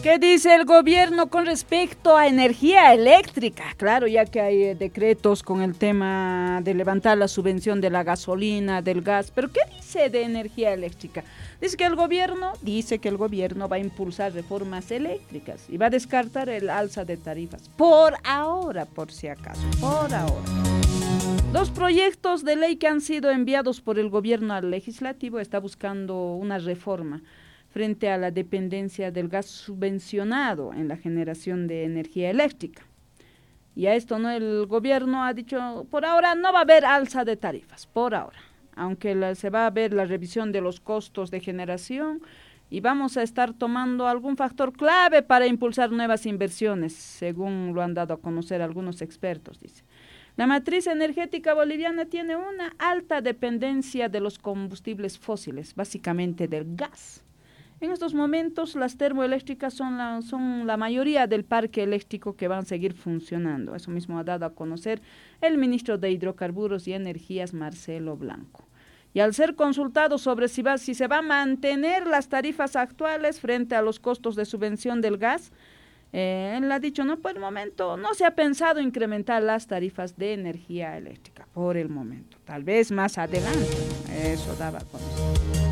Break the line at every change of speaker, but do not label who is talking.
¿Qué dice el gobierno con respecto a energía eléctrica? Claro, ya que hay decretos con el tema de levantar la subvención de la gasolina, del gas, pero ¿qué dice de energía eléctrica? Dice que el gobierno va a impulsar reformas eléctricas y va a descartar el alza de tarifas. Por ahora, por si acaso, por ahora. Dos proyectos de ley que han sido enviados por el gobierno al legislativo está buscando una reforma frente a la dependencia del gas subvencionado en la generación de energía eléctrica. Y a esto, ¿no? El gobierno ha dicho, por ahora no va a haber alza de tarifas, por ahora, aunque se va a ver la revisión de los costos de generación y vamos a estar tomando algún factor clave para impulsar nuevas inversiones, según lo han dado a conocer algunos expertos, dice. La matriz energética boliviana tiene una alta dependencia de los combustibles fósiles, básicamente del gas. En estos momentos las termoeléctricas son la mayoría del parque eléctrico que van a seguir funcionando. Eso mismo ha dado a conocer el ministro de Hidrocarburos y Energías, Marcelo Blanco. Y al ser consultado sobre si se va a mantener las tarifas actuales frente a los costos de subvención del gas, él ha dicho, no, por el momento no se ha pensado incrementar las tarifas de energía eléctrica, por el momento. Tal vez más adelante, eso daba a conocer.